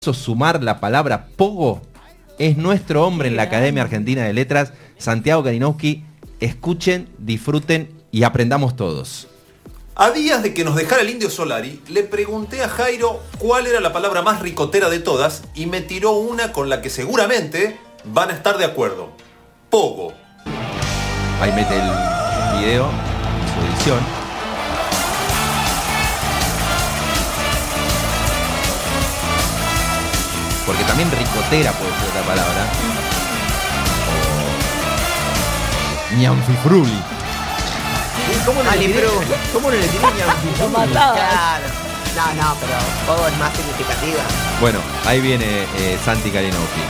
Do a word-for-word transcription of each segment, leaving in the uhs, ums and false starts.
sumar la palabra pogo, es nuestro hombre en la Academia Argentina de Letras, Santiago Kalinowski. Escuchen, disfruten y aprendamos todos. A días de que nos dejara el Indio Solari, le pregunté a Jairo cuál era la palabra más ricotera de todas y me tiró una con la que seguramente van a estar de acuerdo. Pogo. Ahí mete el video, su edición. Porque también ricotera puede ser otra palabra. O ñanfifruli. ¿Cómo no, le tiré, ¿Cómo no le tiré ñanfifruli? Claro. No, no, pero pogo es más significativa. Bueno, ahí viene eh, Santi Kalinowski.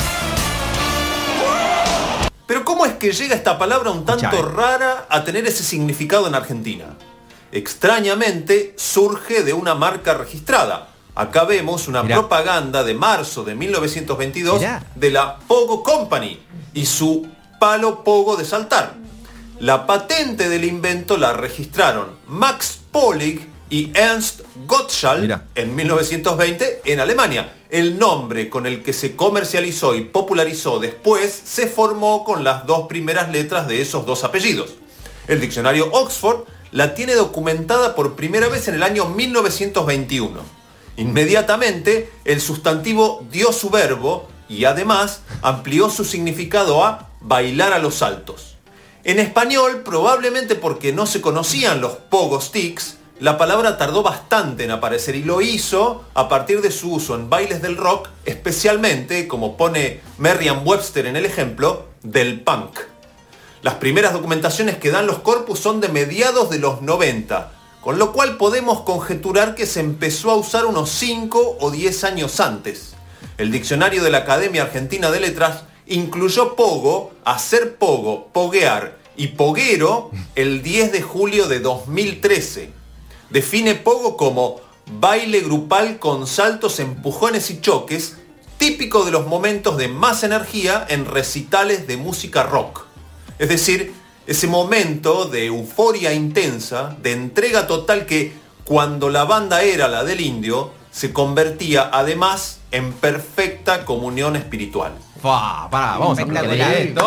Pero ¿cómo es que llega esta palabra un tanto Chai. rara a tener ese significado en Argentina? Extrañamente surge de una marca registrada. Acá vemos una Mirá. propaganda de marzo de mil novecientos veintidós Mirá. de la Pogo Company y su palo pogo de saltar. La patente del invento la registraron Max Pohlig y Ernst Gottschall Mirá. en mil novecientos veinte en Alemania. El nombre con el que se comercializó y popularizó después se formó con las dos primeras letras de esos dos apellidos. El diccionario Oxford la tiene documentada por primera vez en el año mil novecientos veintiuno. Inmediatamente el sustantivo dio su verbo y además amplió su significado a bailar a los saltos. En español, probablemente porque no se conocían los pogo sticks, la palabra tardó bastante en aparecer y lo hizo a partir de su uso en bailes del rock, especialmente, como pone Merriam-Webster en el ejemplo, del punk. Las primeras documentaciones que dan los corpus son de mediados de los noventa, con lo cual podemos conjeturar que se empezó a usar unos cinco o diez años antes. El diccionario de la Academia Argentina de Letras incluyó pogo, hacer pogo, poguear y poguero el diez de julio de dos mil trece. Define pogo como baile grupal con saltos, empujones y choques, típico de los momentos de más energía en recitales de música rock. Es decir, ese momento de euforia intensa, de entrega total que, cuando la banda era la del Indio, se convertía además en perfecta comunión espiritual. Fua, pará, vamos a Espectacular. esto.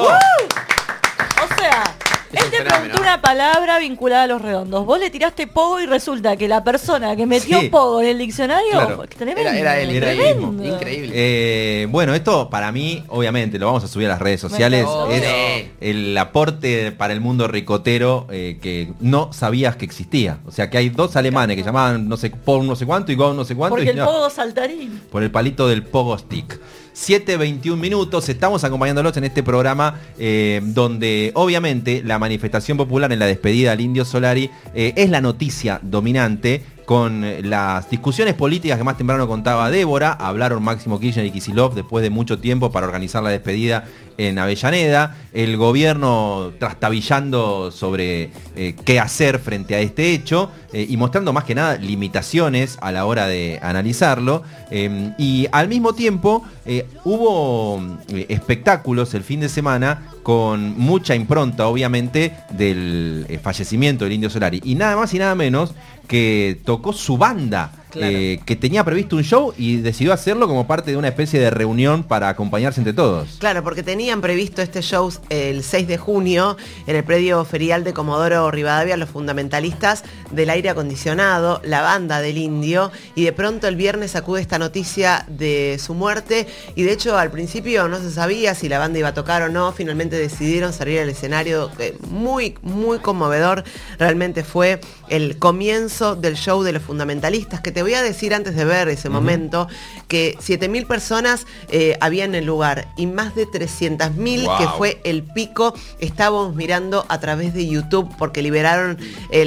O sea, Es él un te fenómeno. preguntó una palabra vinculada a los redondos. Vos le tiraste pogo y resulta que la persona que metió Sí. pogo en el diccionario, Claro. tremendo, Era, era él, Era él tremendo. mismo. Increíble. Eh, bueno, esto para mí, obviamente, lo vamos a subir a las redes sociales. Bueno, Es sí. el aporte para el mundo ricotero eh, que no sabías que existía. O sea, que hay dos alemanes que llamaban no sé, por no sé cuánto y go no sé cuánto. Porque y el no, pogo saltarín. por el palito del pogo stick. siete veintiún minutos, estamos acompañándolos en este programa eh, donde obviamente la manifestación popular en la despedida al Indio Solari eh, es la noticia dominante, con eh, las discusiones políticas que más temprano contaba Débora. Hablaron Máximo Kirchner y Kicillof después de mucho tiempo para organizar la despedida en Avellaneda, el gobierno trastabillando sobre eh, qué hacer frente a este hecho eh, y mostrando más que nada limitaciones a la hora de analizarlo, eh, y al mismo tiempo eh, hubo eh, espectáculos el fin de semana con mucha impronta obviamente del eh, fallecimiento del Indio Solari, y nada más y nada menos que tocó su banda. Claro. Eh, que tenía previsto un show y decidió hacerlo como parte de una especie de reunión para acompañarse entre todos. Claro, porque tenían previsto este show el seis de junio en el predio ferial de Comodoro Rivadavia, los fundamentalistas del aire acondicionado, la banda del Indio, y de pronto el viernes acude esta noticia de su muerte, y de hecho al principio no se sabía si la banda iba a tocar o no. Finalmente decidieron salir al escenario, eh, muy, muy conmovedor. Realmente fue el comienzo del show de los fundamentalistas, que te voy a decir antes de ver ese uh-huh. momento, que siete mil personas eh, había en el lugar y más de trescientas mil, wow. que fue el pico. Estábamos mirando a través de YouTube porque liberaron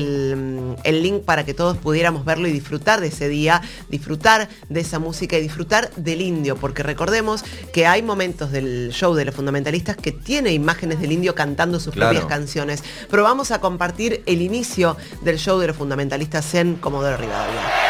el, el link para que todos pudiéramos verlo y disfrutar de ese día, disfrutar de esa música y disfrutar del Indio, porque recordemos que hay momentos del show de los fundamentalistas que tiene imágenes del Indio cantando sus claro. propias canciones. Pero vamos a compartir el inicio del show de los fundamentalistas en Comodoro Rivadavia.